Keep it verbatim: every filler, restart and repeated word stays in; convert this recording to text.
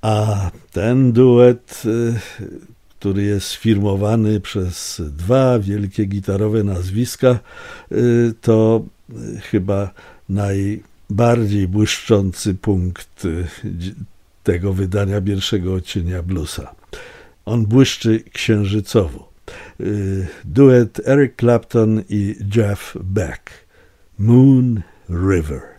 A ten duet, który jest sfirmowany przez dwa wielkie gitarowe nazwiska, to chyba najbardziej błyszczący punkt tego wydania pierwszego odcienia bluesa. On błyszczy księżycowo. Duet Eric Clapton i Jeff Beck. Moon River.